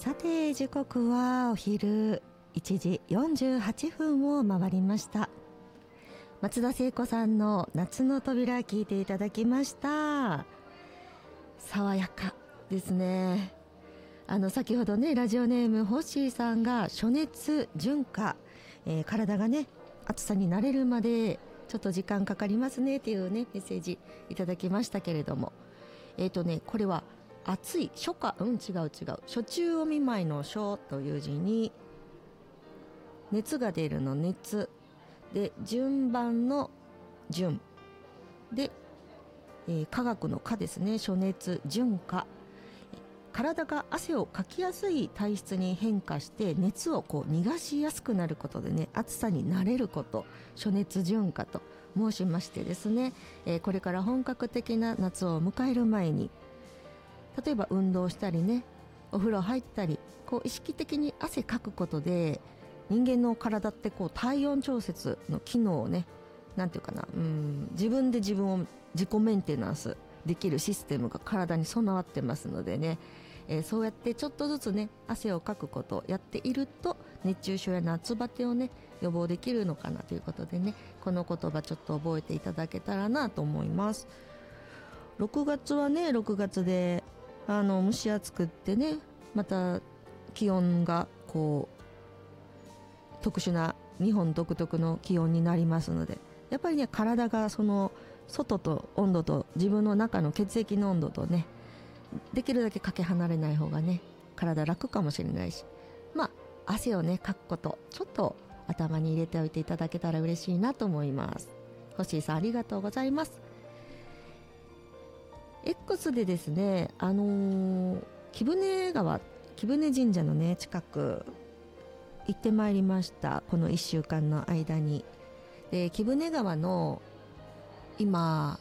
さて時刻はお昼1時48分を回りました。松田聖子さんの夏の扉聞いていただきました。爽やかですね。先ほどねラジオネームホッシーさんが暑熱順化、体がね暑さに慣れるまでちょっと時間かかりますねっていうねメッセージいただきましたけれども、これは暑い初夏、違う暑中お見舞いの暑という字に熱が出るの熱で順番の順で、科学の科ですね。暑熱順化、体が汗をかきやすい体質に変化して熱を逃がしやすくなることでね、暑さに慣れること、暑熱順化と申しましてですね、これから本格的な夏を迎える前に、例えば運動したりね、お風呂入ったり意識的に汗かくことで、人間の体って体温調節の機能をね、なんていうかな、自分で自分を自己メンテナンスできるシステムが体に備わってますのでね、そうやってちょっとずつね汗をかくことをやっていると熱中症や夏バテをね予防できるのかなということでね、この言葉ちょっと覚えていただけたらなと思います。6月はね6月で蒸し暑くってね、また気温が特殊な日本独特の気温になりますので、やっぱりね体がその外と温度と自分の中の血液の温度とねできるだけかけ離れない方がね体楽かもしれないし、汗をねかくことちょっと頭に入れておいていただけたら嬉しいなと思います。星井さんありがとうございます。X でですね、貴船神社のね近く行ってまいりました。この1週間の間に。で貴船川の今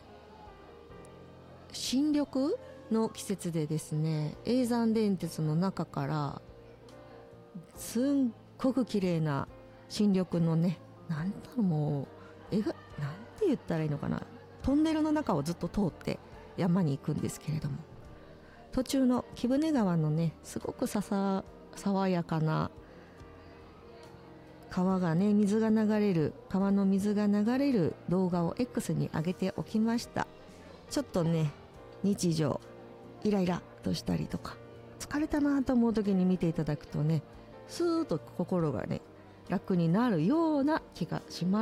新緑の季節でですね、叡山電鉄の中からすっごく綺麗な新緑のね、なんて言ったらいいのかな、トンネルの中をずっと通って山に行くんですけれども、途中の貴船川のねすごく爽やかな川の水が流れる動画を X に上げておきました。ちょっとね日常イライラとしたりとか疲れたなと思う時に見ていただくとね、スーッと心がね楽になるような気がします。